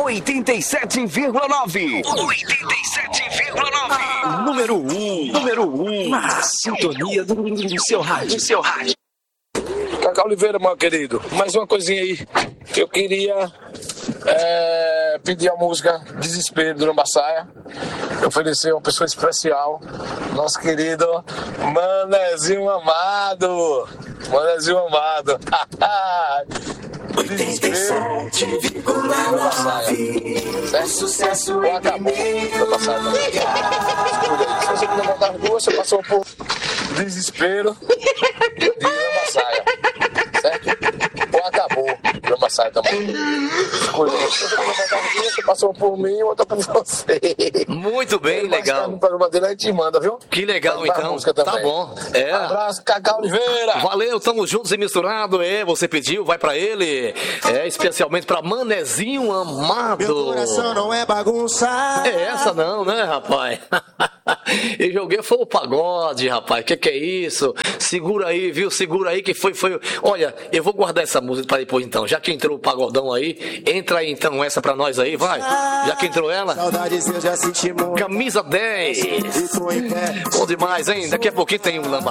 87,9. 87,9. Número 1. Na sintonia do seu rádio. Cacau Oliveira, meu querido, mais uma coisinha aí. Eu queria pedir a música Desespero do Lambaçaia. Oferecer uma pessoa especial, nosso querido Manezinho Amado. 87,9. Sucesso acabou. Se você quiser botar as duas, você passou por Desespero de Lambaçaia, certo? Ou acabou de Lambaçaia também. Escolha. Se você quiser botar as duas, você passou por mim e outra por você. Muito bem, legal. No programa dele, a gente manda, viu? Que legal, então. Tá bom. Abraço, Cacau Oliveira. Valeu, tamo juntos e misturado. Você pediu, vai pra ele. Especialmente pra Manezinho Amado. Meu coração não é bagunça. Essa não, né, rapaz? Eu joguei, foi o pagode, rapaz. Que é isso? Segura aí, viu? Segura aí que foi. Olha, eu vou guardar essa música pra depois então. Já que entrou o pagodão aí, entra aí então essa pra nós aí, vai. Já que entrou ela. Saudades eu já senti muito. Camisa 10. Bom demais, hein? Daqui a pouquinho tem um lamba.